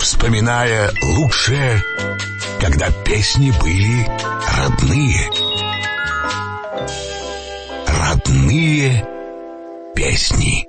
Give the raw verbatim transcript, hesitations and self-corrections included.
вспоминая лучшее, когда песни были родные. Родные песни.